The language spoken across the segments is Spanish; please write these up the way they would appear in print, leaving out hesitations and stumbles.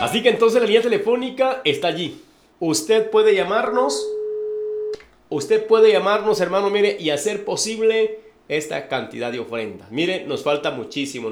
Así que entonces la línea telefónica está allí. Usted puede llamarnos. Usted puede llamarnos, hermano, mire, y hacer posible esta cantidad de ofrendas. Mire, nos falta muchísimo.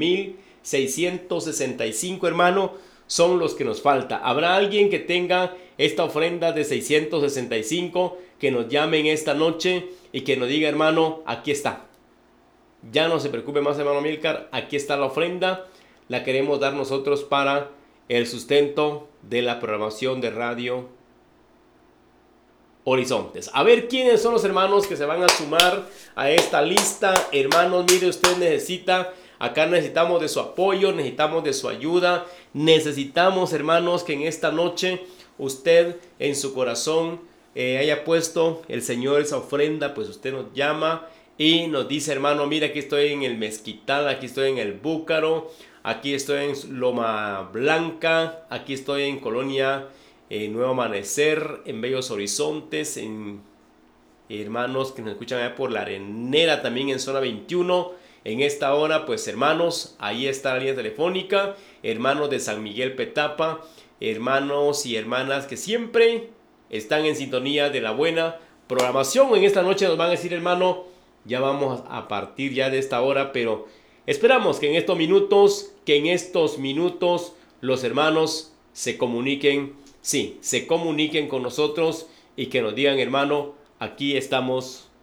9,665, hermano, son los que nos falta. ¿Habrá alguien que tenga esta ofrenda de 665 que nos llame en esta noche y que nos diga, hermano, aquí está? Ya no se preocupe más, hermano Milcar, aquí está la ofrenda. La queremos dar nosotros para el sustento de la programación de Radio Horizontes. A ver quiénes son los hermanos que se van a sumar a esta lista. Hermanos, mire, usted necesita, acá necesitamos de su apoyo, necesitamos de su ayuda. Necesitamos, hermanos, que en esta noche usted en su corazón haya puesto el Señor esa ofrenda. Pues usted nos llama y nos dice, hermano, mira, aquí estoy en el Mezquital, aquí estoy en el Búcaro, aquí estoy en Loma Blanca, aquí estoy en Colonia Nuevo Amanecer, en Bellos Horizontes, en hermanos que nos escuchan allá por La Arenera, también en zona 21. En esta hora, pues hermanos, ahí está la línea telefónica. Hermanos de San Miguel Petapa, hermanos y hermanas que siempre están en sintonía de la buena programación. En esta noche nos van a decir, hermano, ya vamos a partir ya de esta hora, pero esperamos que en estos minutos los hermanos se comuniquen. Sí, se comuniquen con nosotros y que nos digan, hermano, aquí estamos